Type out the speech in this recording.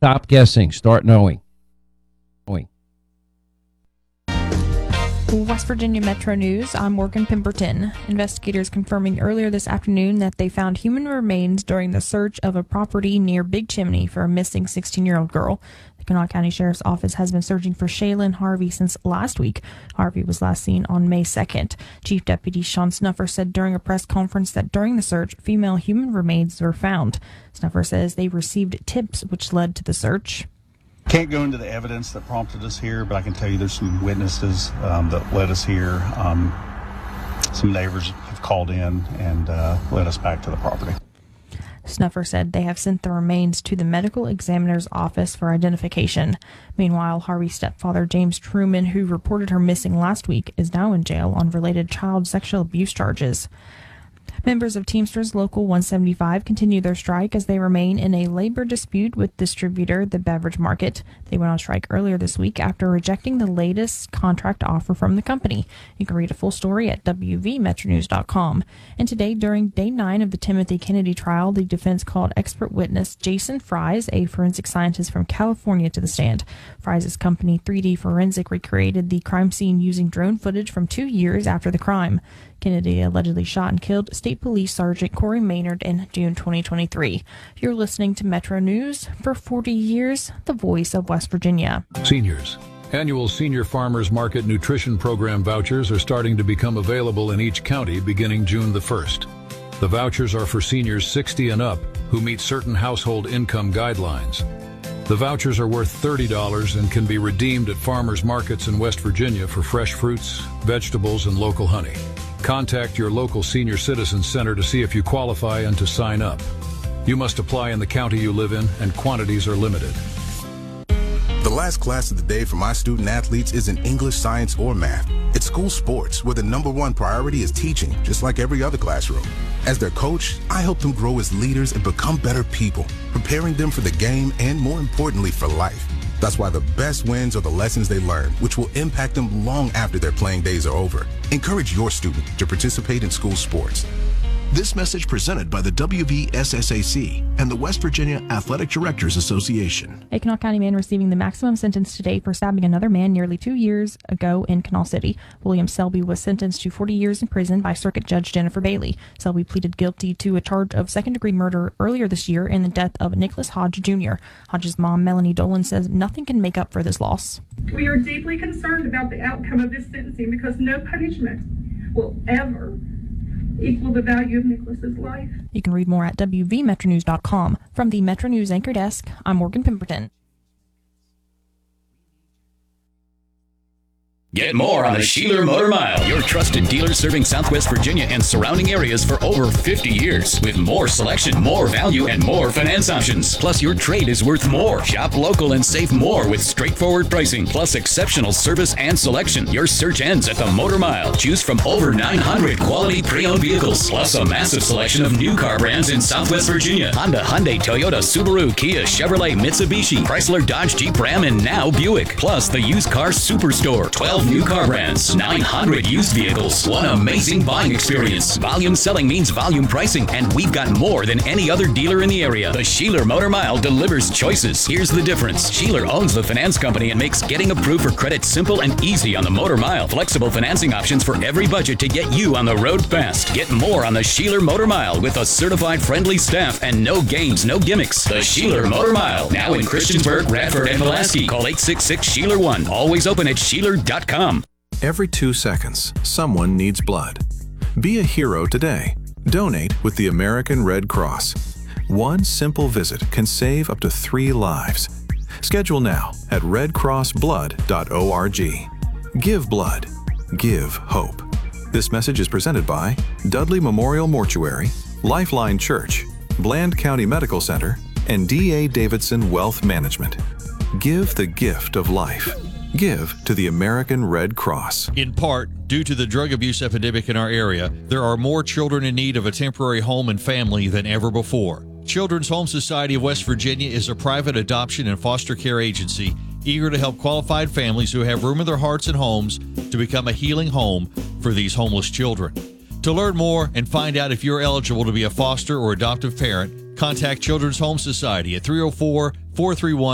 Stop guessing. Start knowing. West Virginia Metro News, I'm Morgan Pemberton. Investigators confirming earlier this afternoon that they found human remains during the search of a property near Big Chimney for a missing 16-year-old girl. The Kanawha County Sheriff's Office has been searching for Shaylin Harvey since last week. Harvey was last seen on May 2nd. Chief Deputy Sean Snuffer said during a press conference that during the search, female human remains were found. Snuffer says they received tips which led to the search. Can't go into the evidence that prompted us here, but I can tell you there's some witnesses that led us here. Some neighbors have called in and led us back to the property. Snuffer said they have sent the remains to the medical examiner's office for identification. Meanwhile, Harvey's stepfather, James Truman, who reported her missing last week, is now in jail on related child sexual abuse charges. Members of Teamsters Local 175 continue their strike as they remain in a labor dispute with distributor, the Beverage Market. They went on strike earlier this week after rejecting the latest contract offer from the company. You can read a full story at wvmetronews.com. And today, during day 9 of the Timothy Kennedy trial, the defense called expert witness Jason Fries, a forensic scientist from California, to the stand. Fries' company 3D Forensic recreated the crime scene using drone footage from 2 years after the crime. Kennedy allegedly shot and killed State Police Sergeant Corey Maynard in June 2023. You're listening to Metro News. For 40 years, the voice of West Virginia. Seniors. Annual Senior Farmers Market Nutrition Program vouchers are starting to become available in each county beginning June the 1st. The vouchers are for seniors 60 and up who meet certain household income guidelines. The vouchers are worth $30 and can be redeemed at farmers markets in West Virginia for fresh fruits, vegetables, and local honey. Contact your local senior citizen center to see if you qualify and to sign up. You must apply in the county you live in, and quantities are limited. The last class of the day for my student athletes isn't English, science, or math. It's school sports, where the #1 priority is teaching, just like every other classroom. As their coach, I help them grow as leaders and become better people, preparing them for the game and, more importantly, for life. That's why the best wins are the lessons they learn, which will impact them long after their playing days are over. Encourage your student to participate in school sports. This message presented by the WVSSAC and the West Virginia Athletic Directors Association. A Kanawha County man receiving the maximum sentence today for stabbing another man nearly 2 years ago in Canal City. William Selby was sentenced to 40 years in prison by Circuit Judge Jennifer Bailey. Selby pleaded guilty to a charge of second-degree murder earlier this year in the death of Nicholas Hodge Jr. Hodge's mom, Melanie Dolan, says nothing can make up for this loss. We are deeply concerned about the outcome of this sentencing because no punishment will ever equal the value of Nicholas's life. You can read more at wvmetronews.com. From the Metro News Anchor Desk, I'm Morgan Pemberton. Get more on the Sheeler Motor Mile, your trusted dealer serving Southwest Virginia and surrounding areas for over 50 years. With more selection, more value, and more finance options. Plus, your trade is worth more. Shop local and save more with straightforward pricing, plus exceptional service and selection. Your search ends at the Motor Mile. Choose from over 900 quality pre-owned vehicles, plus a massive selection of new car brands in Southwest Virginia. Honda, Hyundai, Toyota, Subaru, Kia, Chevrolet, Mitsubishi, Chrysler, Dodge, Jeep, Ram, and now Buick. Plus, the used car superstore. 12 new car brands, 900 used vehicles, one amazing buying experience. Volume selling means volume pricing, and we've got more than any other dealer in the area. The Sheeler Motor Mile delivers choices. Here's the difference. Sheeler owns the finance company and makes getting approved for credit simple and easy on the Motor Mile. Flexible financing options for every budget to get you on the road fast. Get more on the Sheeler Motor Mile with a certified friendly staff and no games, no gimmicks. The Sheeler Motor Mile, now in Christiansburg, Radford, and Pulaski. Call 866-SHEELER1. Always open at Sheeler.com. Every 2 seconds, someone needs blood. Be a hero today. Donate with the American Red Cross. One simple visit can save up to 3 lives. Schedule now at redcrossblood.org. Give blood. Give hope. This message is presented by Dudley Memorial Mortuary, Lifeline Church, Bland County Medical Center, and D.A. Davidson Wealth Management. Give the gift of life. Give to the American Red Cross. In part, due to the drug abuse epidemic in our area, there are more children in need of a temporary home and family than ever before. Children's Home Society of West Virginia is a private adoption and foster care agency eager to help qualified families who have room in their hearts and homes to become a healing home for these homeless children. To learn more and find out if you're eligible to be a foster or adoptive parent, contact Children's Home Society at 304-431